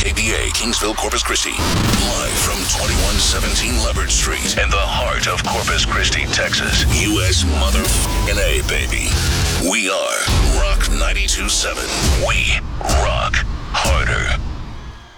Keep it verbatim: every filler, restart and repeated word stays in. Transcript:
K B A, Kingsville, Corpus Christi. Live from twenty-one seventeen Leopard Street in the heart of Corpus Christi, Texas. U S motherfucking A, baby. We are Rock ninety-two point seven. We rock harder.